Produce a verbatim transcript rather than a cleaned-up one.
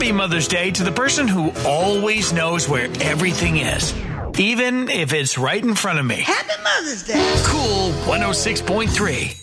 Happy Mother's Day to the person who always knows where everything is, even if it's right in front of me. Happy Mother's Day. Cool one oh six point three.